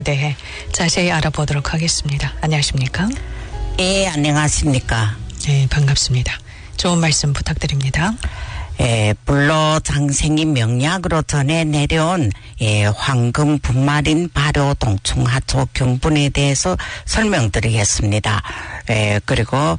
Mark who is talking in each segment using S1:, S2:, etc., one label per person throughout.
S1: 네, 자세히 알아보도록 하겠습니다. 안녕하십니까?
S2: 예, 안녕하십니까?
S1: 네, 반갑습니다. 좋은 말씀 부탁드립니다.
S2: 예, 불로장생이 명약으로 전해 내려온 황금 분말인 발효 동충 하초 경분에 대해서 설명드리겠습니다. 그리고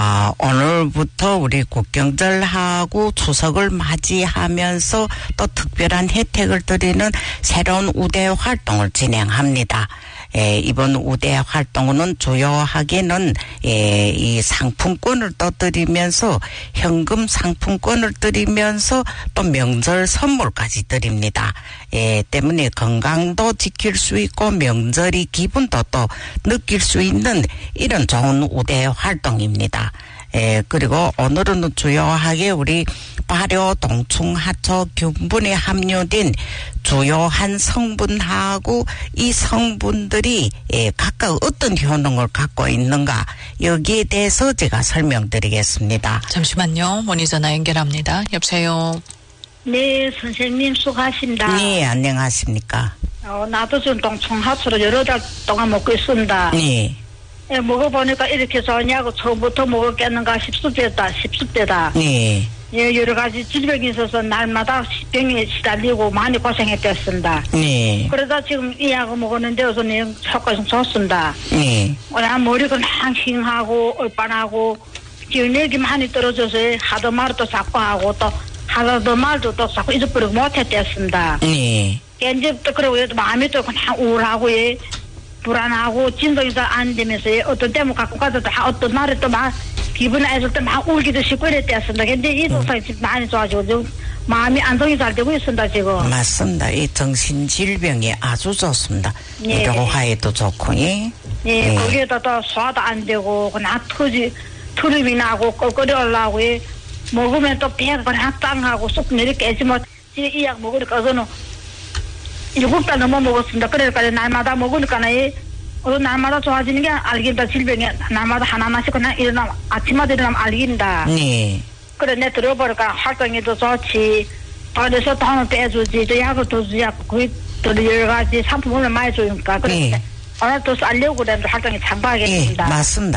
S2: 오늘부터 우리 국경절하고 추석을 맞이하면서 또 특별한 혜택을 드리는 새로운 우대 활동을 진행합니다. 이번 우대 활동은 주요하게는 이 상품권을 또 드리면서 현금 상품권을 드리면서 또 명절 선물까지 드립니다. 때문에 건강도 지킬 수 있고 명절이 기분도 또 느낄 수 있는 이런 좋은 우대 활동입니다. 그리고 오늘은 주요하게 우리 발효 동충 하초 균분에 함유된 주요한 성분하고 이 성분들이 각각 어떤 효능을 갖고 있는가 여기에 대해서 제가 설명드리겠습니다.
S1: 잠시만요. 문의 전화 연결합니다. 여보세요.
S3: 네, 선생님 수고하십니다.
S2: 네, 안녕하십니까?
S3: 나도 지금 동충 하초를 여러 달 동안 먹고 있습니다.
S2: 네.
S3: 먹어보니까 이렇게 좋냐고 처음부터 먹었겠는가 싶습니다.
S2: 네.
S3: 여러 가지 질병이 있어서 날마다 병에 시달리고 많이 고생했겠습니다.
S2: 네.
S3: 그러다 지금 이 약을 먹었는데 우선 효과가 좋습니다.
S2: 네.
S3: 머리가 낭싱하고 얼빤하고 기억력이 많이 떨어져서 하도 말도 자꾸 하고 또 하도 말도 또 자꾸 잊어버리고 못했댔습니다.
S2: 네.
S3: 이제부터 그러고 마음이 또 그냥 우울하고 불안하고 진동이 잘 안 되면서 어떤 때문 갖고 가서도 어떤 날에 또 막 기분이 안 좋을 때 막 울기도 싶고 이랬댔습니다. 근데 이 동상이 많이 좋아지고 지금 마음이 안정이 잘 되고 있습니다 지금.
S2: 맞습니다. 이 정신질병이 아주 좋습니다.
S3: 예.
S2: 호화에도 좋고. 예.
S3: 예. 거기에다 또 소화도 안 되고 그냥 트름이 나고 꼴꼴이 올라오고 먹으면 또 배가 그냥 짱하고 쏙 내리 깨지 뭐 이 약 먹으니까 저는 7달 넘어 먹었습니다. 그러니까 날마다 먹으니까 날마다 좋아지는 게 알긴다. 질병이 날마다 하나씩 그냥 아침마다 일어나면 알긴다.
S2: 네.
S3: 그래 내 들어보니까 활동에도 좋지. 그래서 돈을 빼주지. 또 약을 더 주지. 또 여러 가지 상품을 많이 주니까. 그래
S2: 네.
S3: 오늘 또 쌀려고 그랬는데 활동에 참가하겠습니다.
S2: 예, 맞습니다.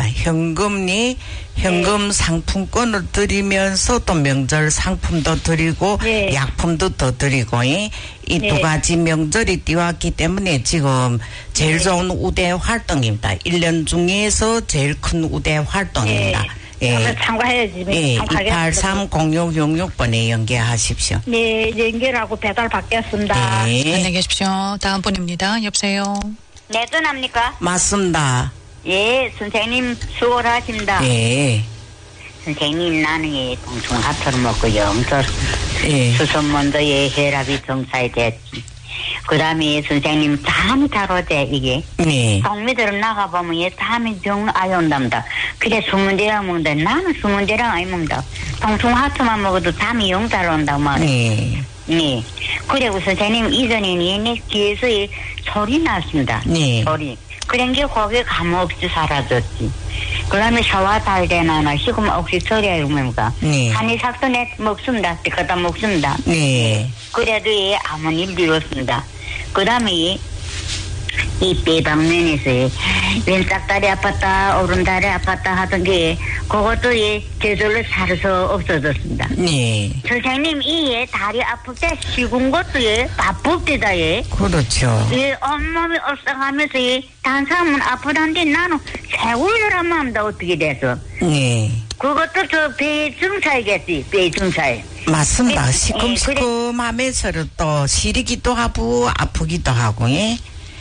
S2: 현금 상품권을 드리면서 또 명절 상품도 드리고
S3: 예.
S2: 약품도 더 드리고 이 두 가지 명절이 띄웠기 때문에 지금 제일 좋은 우대 활동입니다. 1년 중에서 제일 큰 우대 활동입니다.
S3: 예. 참가해야지.
S2: 예, 283-0666번에 연계하십시오.
S3: 네, 연결하고 배달 받겠습니다.
S2: 네.
S1: 안녕히 계십시오. 다음 분입니다. 여보세요.
S4: 네, 전합니까?
S2: 맞습니다.
S4: 예, 선생님 수고를 하십니다.
S2: 예.
S4: 선생님 나는 동충 하초를 먹고 영절
S2: 예.
S4: 수선 먼저 혈압이 정상이 됐지. 그 다음에 선생님 잠이 잘 오대 이게.
S2: 네.
S4: 동미들 나가보면 잠이 정 아예 온답니다. 그래 20대랑 먹는데 나는 20대랑 아예 먹는다. 동충 하초만 먹어도 잠이 영 잘 온다고 말이야.
S2: 네.
S4: 네. 그리고 선생님 이전에는 내 귀에서 소리 났습니다.
S2: 네.
S4: 소리. 그런 게 거기에 감없이 사라졌지. 그 다음에 샤워 잘 되나 지금 혹시 소리가 이러면가.
S2: 네.
S4: 한이 삭선에 먹습니다. 그다 먹습니다.
S2: 네.
S4: 그래도 아무 일도 없습니다. 그 다음에 이 뼈방면에서 왼짝다리 아팠다 오른다리 아팠다 하던 게 그것도 저절로 살아서 없어졌습니다.
S2: 네.
S4: 선생님 이 다리 아플 때 식은 것도 바쁠 때다
S2: 그렇죠.
S4: 온몸이 얼싸가면서 단사람은 아프다는데 나는 세월이라면 합니다. 어떻게 돼서.
S2: 네.
S4: 그것도 저 배증차이겠지. 배증차이.
S2: 맞습니다. 시큼시큼하면서 또 시리기도 하고 아프기도 하고. 예.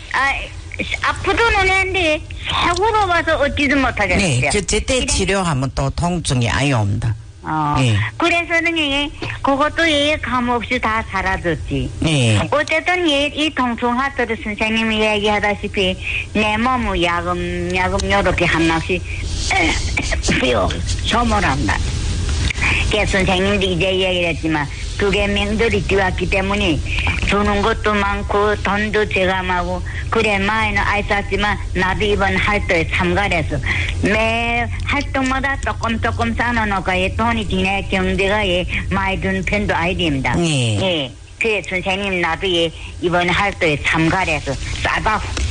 S4: 아프던 애인데 세월로 와서 어찌든 못하겠어요.
S2: 네. 제때 치료하면 또 통증이 아예 옵니다. 네.
S4: 그래서는 그것도 감없이 다 사라졌지.
S2: 네.
S4: 어쨌든 이 동충하초를 선생님이 얘기하다시피 내 몸을 야금 요렇게 한 납씩 소모한다. 그래서 선생님도 이제 얘기를 했지만 2개 명절이 뛰었기 때문에 주는 것도 많고 돈도 제감하고 그래 많이는 아있었지만 나도 이번 활동에 참가를 해서 매 활동마다 조금 쌓아놓고 돈이 지내 경제가 많이 든 편도 아니됩니다. 예. 그래 선생님 나도 이번 활동에 참가를 해서 싸다